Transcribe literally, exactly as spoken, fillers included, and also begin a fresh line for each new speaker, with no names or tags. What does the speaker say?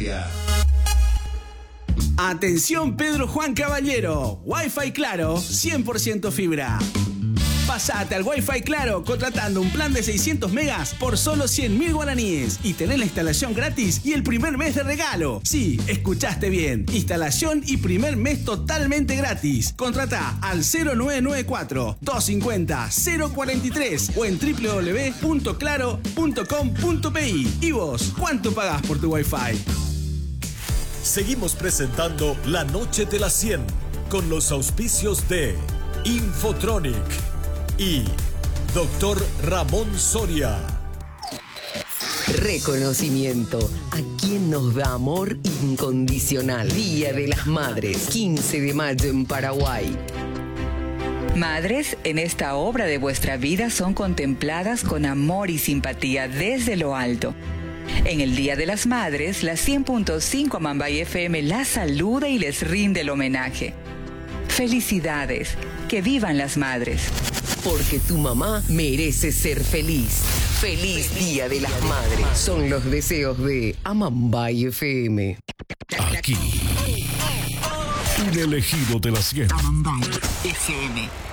Soria.
Atención Pedro Juan Caballero, Wi-Fi Claro, cien por ciento fibra. Pasate al Wi-Fi Claro contratando un plan de seiscientos megas por solo cien mil guaraníes y tenés la instalación gratis y el primer mes de regalo. Sí, escuchaste bien, instalación y primer mes totalmente gratis. Contrata al cero nueve nueve cuatro, dos cinco cero, cero cuatro tres o en doble u doble u doble u punto claro punto com punto pi. ¿Y vos, cuánto pagás por tu Wi-Fi?
Seguimos presentando La Noche de las cien con los auspicios de Infotronic y Doctor Ramón Soria.
Reconocimiento a quien nos da amor incondicional. Día de las Madres, quince de mayo en Paraguay.
Madres, en esta obra de vuestra vida son contempladas con amor y simpatía desde lo alto. En el Día de las Madres, la cien punto cinco Amambay F M las saluda y les rinde el homenaje. Felicidades, que vivan las madres.
Porque tu mamá merece ser feliz. Feliz Día de las Madres. Son los deseos de Amambay F M.
Aquí, un elegido de la cien.
Amambay F M.